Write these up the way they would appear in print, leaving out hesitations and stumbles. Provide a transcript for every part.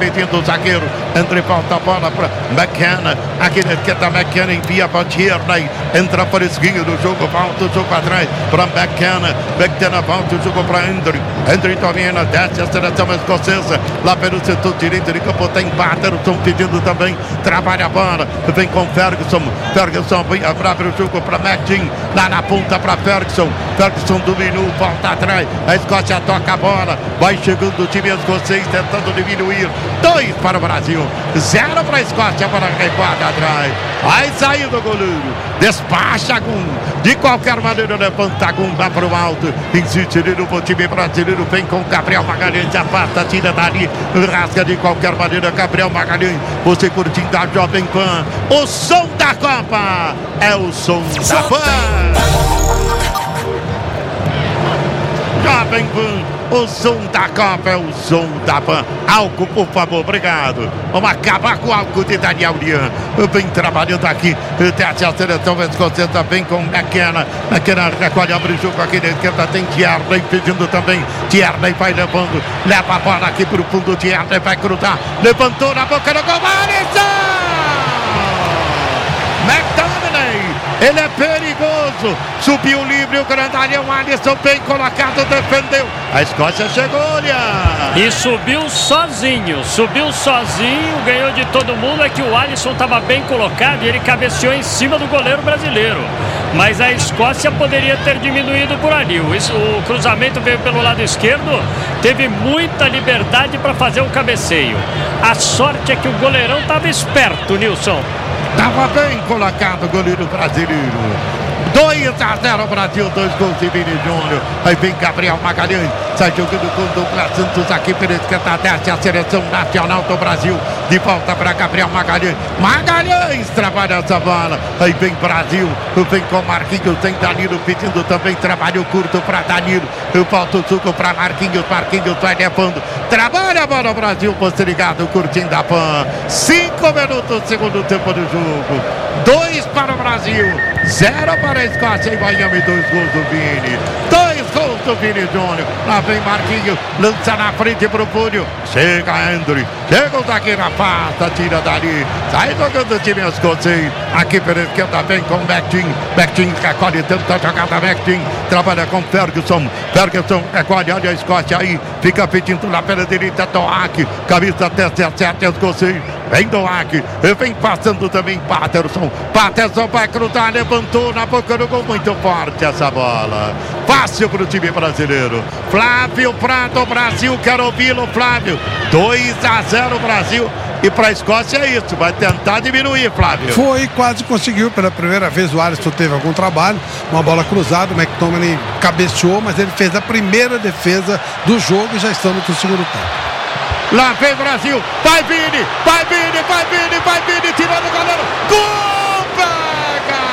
pedindo o zagueiro. Entre volta a bola para McKenna. Aqui na esquerda, McKenna envia para Tierney. Entra para esquinha do jogo, volta o jogo atrás para McKenna. McKenna volta o jogo para Hendry. Hendry domina, desce a seleção escocesa. Lá pelo setor direito de campo tem Patterson pedindo também. Trabalha a bola. Vem com Ferguson. Ferguson abre o jogo para McGinn. Lá na ponta para Ferguson. Ferguson dominou, volta atrás. A Escócia toca a bola. Vai chegando o time escocês tentando diminuir. 2 para o Brasil. 0 para a Escócia. Para recuada atrás. Vai sair do goleiro. Despacha Gum. De qualquer maneira, levanta Gum. Vai para o alto. Insiste no time brasileiro. Vem com Gabriel Magalhães. Afasta, tira dali. Rasga de qualquer maneira. Gabriel Magalhães. Você curtindo a Jovem Pan. O som da Copa é o som da Pan. Jovem Pan, o som da Copa é o som da Pan. Álcool, por favor, obrigado. Vamos acabar com o álcool de Daniel Lian. Vem trabalhando aqui. Desce a seleção escocesa, vem com McKenna. McKenna recolhe, abre o jogo aqui na esquerda. Tem Tierney pedindo também. Tierney vai levando. Leva a bola aqui pro fundo. Tierney vai cruzar. Levantou na boca do gol. Alisson! McTominay, ele é perigoso, subiu livre o grandalhão, Alisson bem colocado, defendeu, a Escócia chegou, olha! E subiu sozinho, ganhou de todo mundo, é que o Alisson estava bem colocado e ele cabeceou em cima do goleiro brasileiro, mas a Escócia poderia ter diminuído por ali, o cruzamento veio pelo lado esquerdo, teve muita liberdade para fazer o cabeceio, a sorte é que o goleirão estava esperto, Nilson. Estava bem colocado o goleiro brasileiro. 2-0 Brasil, 2 gols de Vini Júnior. Aí vem Gabriel Magalhães, sai jogando com Douglas Santos aqui pela esquerda, desce a seleção nacional do Brasil. De volta para Gabriel Magalhães. Magalhães trabalha essa bola. Aí vem Brasil, vem com Marquinhos, tem Danilo pedindo também trabalho curto para Danilo. Eu volto o suco para Marquinhos, Marquinhos vai levando. Trabalha a bola Brasil, você ligado, curtindo a Pan. 5 minutos, segundo tempo do jogo. 2 para o Brasil, 0 para a Escócia em Miami, 2 gols do Vini. 2 gols do Vini Júnior. Lá vem Marquinhos, lança na frente pro Púlio. Chega Hendry, chega o zagueiro, afasta, tira dali. Sai jogando o time escocês. Aqui pela esquerda vem com McGinn. McGinn recolhe tanta jogada, McGinn trabalha com Ferguson. Ferguson recolhe, olha a Escócia aí. Fica pedindo lá pela direita, Doak. Camisa 17, escocês. Vem Doak, vem passando também Patterson. Patterson vai cruzar, levantou na boca do gol. Muito forte essa bola. Fácil para o time brasileiro. Flávio Prado, Brasil, quero ouvi-lo, Flávio. 2-0 Brasil. E para a Escócia é isso, vai tentar diminuir, Flávio. Foi, quase conseguiu. Pela primeira vez o Alisson teve algum trabalho. Uma bola cruzada, o McTominay cabeceou, mas ele fez a primeira defesa do jogo e já estamos no segundo tempo. Lá vem Brasil, vai Vini, vai Vini, vai Vini, vai Vini, tirando o goleiro, gol, pega!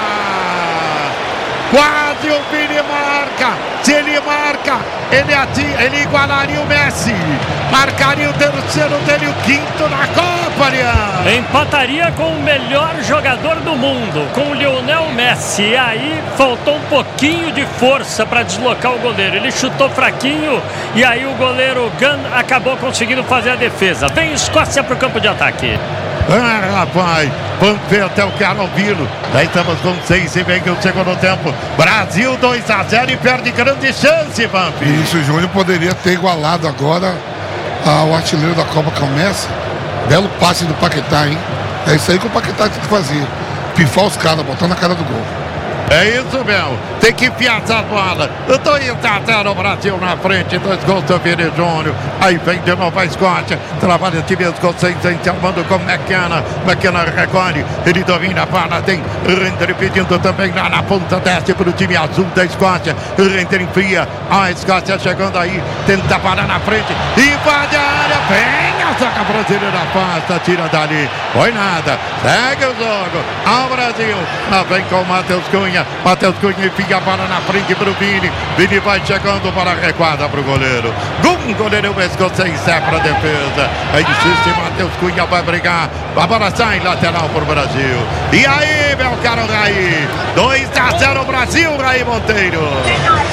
Quase o Vini marca, se ele marca, ele igualaria o Messi, marcaria o terceiro dele, o quinto na Copa, Leandro. Empataria com o melhor jogador do mundo, com o Lionel Messi, e aí faltou um pouquinho de força para deslocar o goleiro, ele chutou fraquinho e aí o goleiro Gunn acabou conseguindo fazer a defesa. Vem Escócia para o campo de ataque. Rapaz, vamos ver até o Carlos Vilo. Daí estamos com 6 e meio no segundo tempo. Brasil 2-0 e perde grande chance, Vamp. Isso, o Júnior poderia ter igualado agora ao artilheiro da Copa, que é o Messi. Belo passe do Paquetá, hein? É isso aí que o Paquetá tem que fazer. Pifar os caras, botar na cara do gol. É isso mesmo, tem que enfiar essa bola. 2-0 o Brasil na frente, 2 gols do Vini Júnior. Aí vem de novo a Escócia, trabalha o time escocês, encerrando com McKenna. McKenna recolhe, ele domina a bola, tem Hendry pedindo também lá na ponta, desce para o time azul da Escócia. Hendry enfia, a Escócia chegando aí, tenta parar na frente, invade a área, vem a zaga brasileira, afasta, tira dali, foi nada, segue o jogo, ao Brasil, lá vem com o Matheus Cunha. Matheus Cunha enfia a bola na frente para o Vini. Vini vai chegando para a recuada para o goleiro. Goleiro escocês é para a defesa. Aí insiste, Matheus Cunha vai brigar. A bola sai lateral para o Brasil. E aí, meu caro Raí? 2-0 Brasil, Raí Monteiro.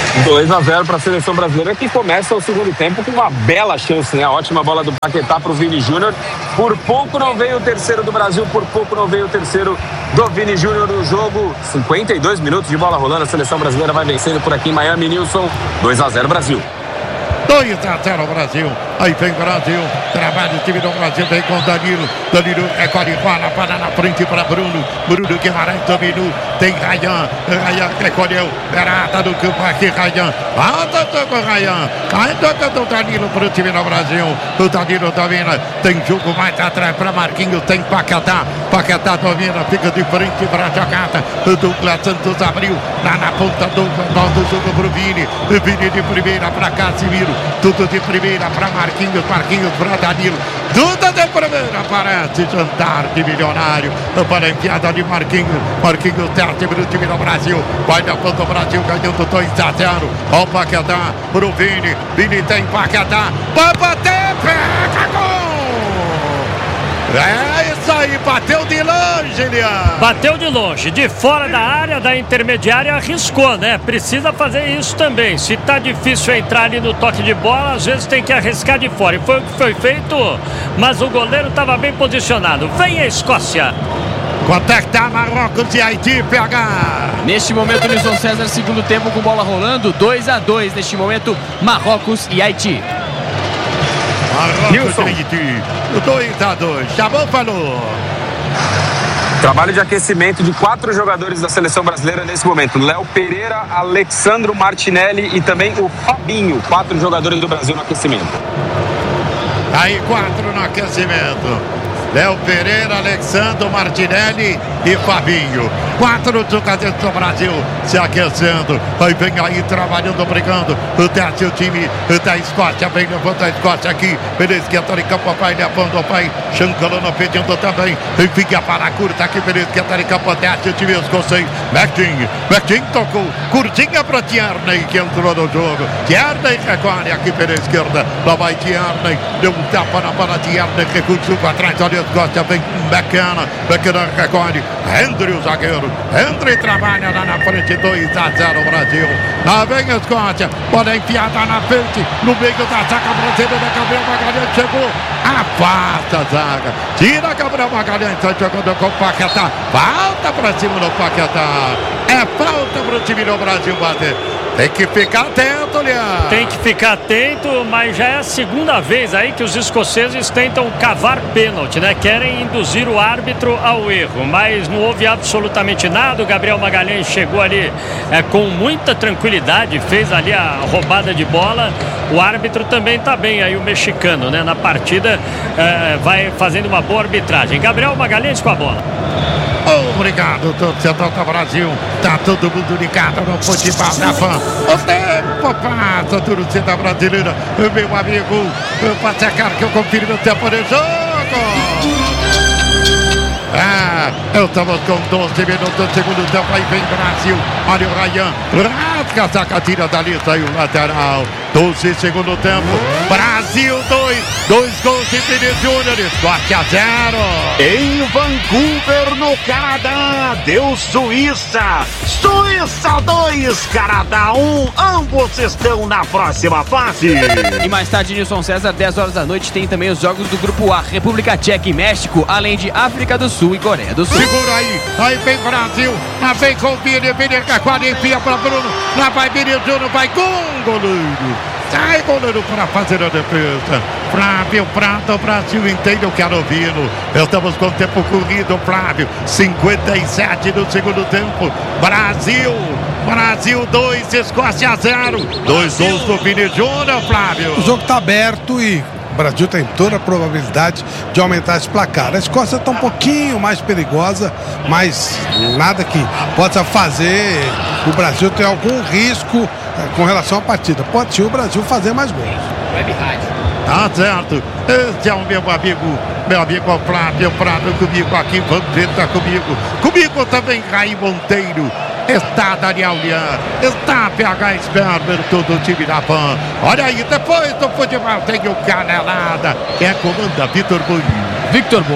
2-0 para a seleção brasileira, que começa o segundo tempo com uma bela chance, né? A ótima bola do Paquetá para o Vini Júnior. Por pouco não veio o terceiro do Brasil, por pouco não veio o terceiro do Vini Júnior no jogo. 52 minutos de bola rolando, a seleção brasileira vai vencendo por aqui em Miami. Nilson, 2-0 Brasil. 2-0 Brasil. Aí vem Brasil. Trabalha o time do Brasil. Vem com Danilo. Danilo recolhe bola para na frente para Bruno. Bruno Guimarães dominou. Tem Rayan. Rayan recolheu. Berata do campo aqui. Rayan. Volta com Rayan. Aí toca do Danilo para o time do Brasil. O Danilo domina. Tem jogo mais atrás para Marquinhos. Tem Paquetá. Paquetá domina. Fica de frente para a jogada. O Douglas Santos abriu. Lá na ponta do jogo para o Vini. O Vini de primeira para Casimiro. Tudo de primeira para Marquinhos. Marquinhos para Danilo. Tudo de primeira. Parece jantar de milionário. Para a enfiada de Marquinhos. Marquinhos teste para o time do Brasil. Vai na ponta do Brasil ganhando 2-0. Ó o Paquetá para o Vini. Vini tem Paquetá. Vai bater. Pega gol. É isso aí, bateu de longe, Elian. Bateu de longe, de fora da área, da intermediária, arriscou, né? Precisa fazer isso também. Se tá difícil entrar ali no toque de bola, às vezes tem que arriscar de fora. E foi o que foi feito, mas o goleiro estava bem posicionado. Vem a Escócia. Quanto é que tá Marrocos e Haiti, PH? Neste momento, Nilson César, segundo tempo com bola rolando, 2-2. Neste momento, Marrocos e Haiti. Marrocos e Haiti. 2-2. Chamou, falou. Trabalho de aquecimento de 4 jogadores da seleção brasileira nesse momento. Léo Pereira, Alexandro Martinelli e também o Fabinho. 4 jogadores do Brasil no aquecimento. Aí 4 no aquecimento. Léo Pereira, Alexandro Martinelli e Fabinho. 4 jogadores do Brasil se aquecendo. Aí vem aí trabalhando, brigando. Desce o time da Escócia. Vem levando a Escócia aqui. Pela esquerda de campo, vai levando, vai Chancalona pedindo também. Fica para a curta aqui pela esquerda de campo. Desce o time escocês. Martin tocou. Curtinha para Tierney que entrou no jogo. Tierney recolhe aqui pela esquerda. Lá vai Tierney. Deu um tapa na bola. Tierney recurso para trás. Olha Escócia, vem Becana recolhe, Hendry o zagueiro, Hendry trabalha lá na frente, 2-0 Brasil. Lá vem a Escócia, bola enfiada na frente, no meio da zaga brasileira, Gabriel Magalhães chegou, afasta a zaga, tira Gabriel Magalhães, está jogando com o Paquetá, falta para cima do Paquetá, é falta para o time do Brasil bater. Tem que ficar atento, Leandro. Tem que ficar atento, mas já é a segunda vez aí que os escoceses tentam cavar pênalti, né? Querem induzir o árbitro ao erro, mas não houve absolutamente nada. O Gabriel Magalhães chegou ali com muita tranquilidade, fez ali a roubada de bola. O árbitro também está bem aí, o mexicano, né? Na partida vai fazendo uma boa arbitragem. Gabriel Magalhães com a bola. Obrigado, torcedor do Brasil. Tá todo mundo ligado no futebol da Fã. O tempo passa, torcida brasileira. Meu amigo, pode ser que eu confiro no tempo de jogo. Estamos com 12 minutos do segundo tempo. Aí vem Brasil. Olha o Rayan. Rasga a sacatina dali, saiu o lateral. 12 segundo tempo. Brasil 2 gols de Vini Júnior. Escócia 0. Em Vancouver, no Canadá, deu Suíça. Suíça 2, Canadá 1. Ambos estão na próxima fase. E mais tarde, Nilson César, 10 horas da noite, tem também os jogos do Grupo A, República Tcheca e México, além de África do Sul e Coreia do Sul. Segura aí vem Brasil, lá vem com o Vini recolhe, enfia para Bruno, lá vai Vini Júnior, vai com goleiro. Sai goleiro para fazer a defesa. Flávio Prata, o Brasil inteiro quer ouvi-lo. Estamos com o tempo corrido, Flávio. 57 do segundo tempo. Brasil 2, Escócia 0. 2 gols do Vini Júnior, Flávio. O jogo está aberto e o Brasil tem toda a probabilidade de aumentar esse placar. A Escócia está um pouquinho mais perigosa, mas nada que possa fazer o Brasil ter algum risco com relação à partida. Pode ser o Brasil fazer mais gols. Web Rádio. Tá certo. Esse é o meu amigo Flávio comigo aqui, vamos ver, tá comigo também Raí Monteiro. Está Daniel Lian, está PH Sperber, todo o time da Fã. Olha aí, depois do futebol tem o Canelada, que comanda Victor Boni.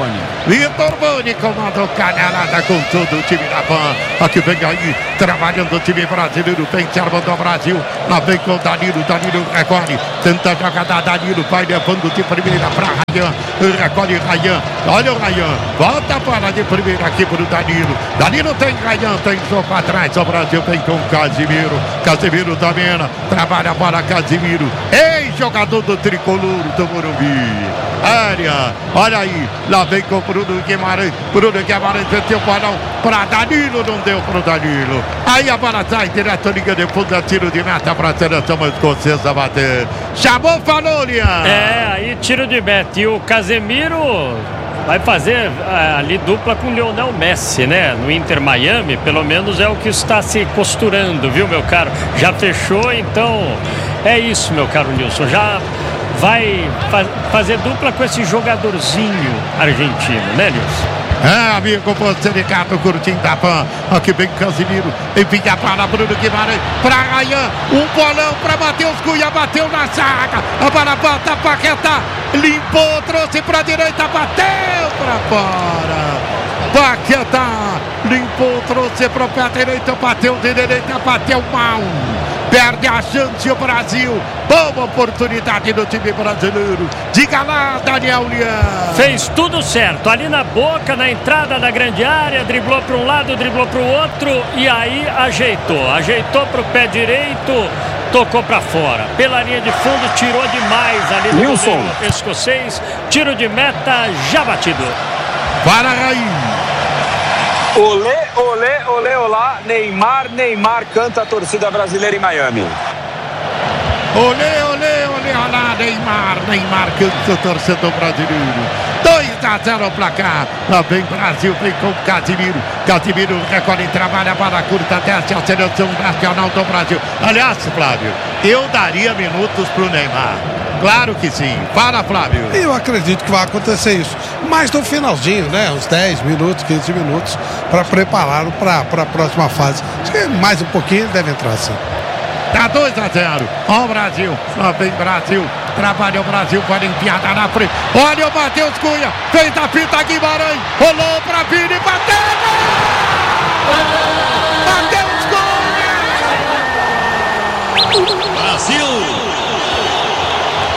Vitor Boni comandou canelada com todo o time da Pan. Aqui vem aí, trabalhando o time brasileiro, vem se armando o Brasil. Lá vem com o Danilo recolhe, tenta a jogada, Danilo vai levando de primeira para Rayan, recolhe Rayan, olha o Rayan, volta para de primeira aqui para o Danilo. Danilo tem Rayan, tem sopa atrás, o Brasil vem com Casimiro. Casimiro domina, trabalha a bola Casimiro, ex-jogador do Tricolor do Morumbi. Área, olha aí, lá vem com o Bruno Guimarães meteu o balão para Danilo, não deu para o Danilo. Aí a bola sai direto, liga de fundo, tiro de meta para a seleção escocesa bater. Chamou Falônia. Aí tiro de meta. E o Casemiro vai fazer ali dupla com o Lionel Messi, né? No Inter Miami, pelo menos é o que está se costurando, viu, meu caro? Já fechou, então é isso, meu caro Nilson. Já vai fazer dupla com esse jogadorzinho argentino, né, Nilson? Amigo, você ligado, curtindo a Pan. Aqui vem Casimiro, envia para Bruno Guimarães, para Rayan, um bolão para Matheus Cunha, bateu na zaga, a bola volta, Paquetá, limpou, trouxe para a direita, bateu para fora. Paquetá, limpou, trouxe para o pé direito, bateu de direita, bateu mal. Perde a chance o Brasil. Boa oportunidade do time brasileiro. Diga lá, Daniel Lian. Fez tudo certo. Ali na boca, na entrada da grande área. Driblou para um lado, driblou para o outro. E aí ajeitou. Ajeitou para o pé direito. Tocou para fora. Pela linha de fundo, tirou demais ali do goleiro escocês. Tiro de meta já batido. Para Raí. Olê, olê, olê, olá, Neymar, Neymar, canta a torcida brasileira em Miami. Olê, olê, olê, olá, Neymar, Neymar, canta a torcida brasileiro. 2-0 o placar. Lá vem Brasil, vem com Casimiro. Casimiro recolhe, trabalha para a curta, desce a seleção nacional do Brasil. Aliás, Flávio, eu daria minutos pro Neymar. Claro que sim. Para, Flávio. Eu acredito que vai acontecer isso. Mas no finalzinho, né? Uns 10 minutos, 15 minutos para prepará-lo para a próxima fase. Acho que mais um pouquinho deve entrar sim. Tá 2-0. Ó o Brasil. Lá vem Brasil. Trabalha o Brasil para enfiada na frente. Olha o Matheus Cunha. Fez a fita Guimarães. Rolou para Vini. Bateu!